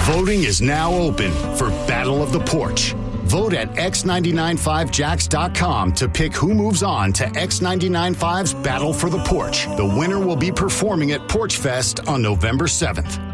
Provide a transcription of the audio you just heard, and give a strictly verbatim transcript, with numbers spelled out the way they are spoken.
Voting is now open for Battle of the Porch. Vote at x nine nine five jacks dot com to pick who moves on to X ninety-nine five's Battle for the Porch. The winner will be performing at Porch Fest on November seventh.